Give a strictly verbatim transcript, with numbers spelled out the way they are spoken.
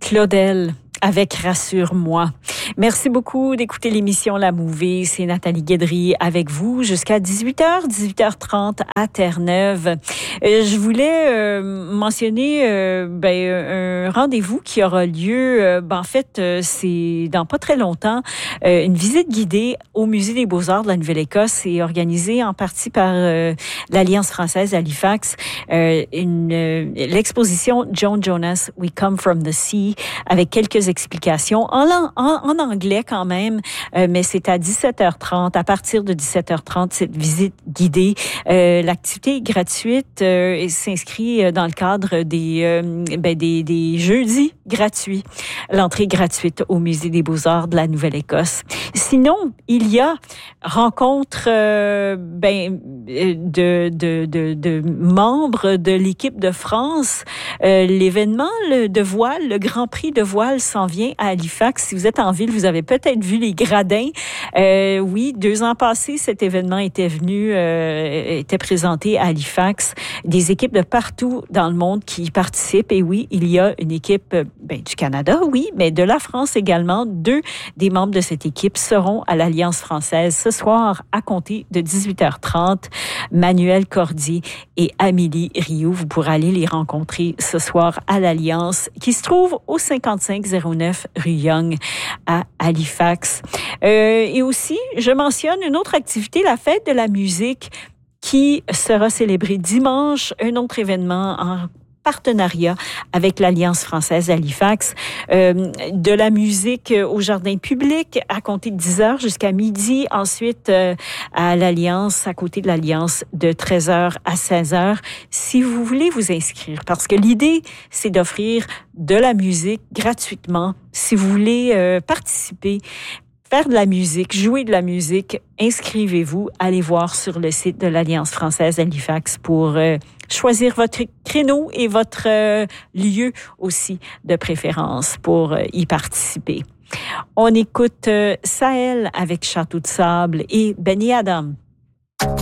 Claudel avec Rassure-moi. Merci beaucoup d'écouter l'émission La Mouvée. C'est Nathalie Guédry avec vous jusqu'à dix-huit heures, dix-huit heures trente à Terre-Neuve. Euh, je voulais euh, mentionner euh, ben, un rendez-vous qui aura lieu. Euh, ben, en fait, euh, c'est dans pas très longtemps. Euh, une visite guidée au Musée des Beaux-Arts de la Nouvelle-Écosse. C'est organisé en partie par euh, l'Alliance française Halifax. Euh, une, euh, l'exposition Joan Jonas, We Come from the Sea, avec quelques explications en, en, en anglais quand même, euh, mais c'est à dix-sept heures trente. À partir de dix-sept heures trente, cette visite guidée. Euh, l'activité est gratuite euh, et s'inscrit dans le cadre des, euh, ben des, des jeudis gratuits. L'entrée gratuite au Musée des Beaux-Arts de la Nouvelle-Écosse. Sinon, il y a rencontre euh, ben, de, de, de, de membres de l'équipe de France. Euh, l'événement le, de voile, le Grand Prix de voile s'en vient à Halifax. Si vous êtes en ville, vous avez peut-être vu les gradins. Euh, oui, deux ans passés, cet événement était venu, euh, était présenté à Halifax. Des équipes de partout dans le monde qui y participent. Et oui, il y a une équipe ben, du Canada, oui, mais de la France également. Deux des membres de cette équipe seront à l'Alliance française ce soir à compter de dix-huit heures trente. Manuel Cordier et Amélie Rioux. Vous pourrez aller les rencontrer ce soir à l'Alliance qui se trouve au cinquante-cinq zéro neuf rue Young à Halifax. Euh, et aussi, je mentionne une autre activité, la fête de la musique qui sera célébrée dimanche, un autre événement en partenariat avec l'Alliance française Halifax. Euh, de la musique au jardin public à compter de dix heures jusqu'à midi. Ensuite, euh, à l'Alliance, à côté de l'Alliance, de treize heures à seize heures. Si vous voulez vous inscrire, parce que l'idée, c'est d'offrir de la musique gratuitement. Si vous voulez euh, participer, faire de la musique, jouer de la musique, inscrivez-vous. Allez voir sur le site de l'Alliance française Halifax pour euh, choisir votre créneau et votre euh, lieu aussi de préférence pour euh, y participer. On écoute euh, Sahel avec Château de sable et Benny Adam.